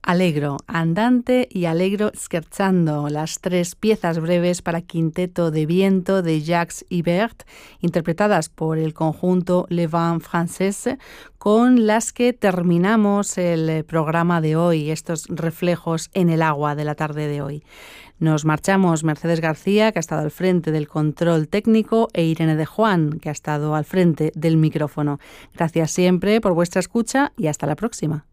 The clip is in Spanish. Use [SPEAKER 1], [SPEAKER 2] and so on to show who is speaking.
[SPEAKER 1] Allegro, andante y allegro scherzando, las tres piezas breves para quinteto de viento de Jacques Ibert, interpretadas por el conjunto Le Vent Français, con las que terminamos el programa de hoy, estos reflejos en el agua de la tarde de hoy. Nos marchamos Mercedes García, que ha estado al frente del control técnico, e Irene de Juan, que ha estado al frente del micrófono. Gracias siempre por vuestra escucha y hasta la próxima.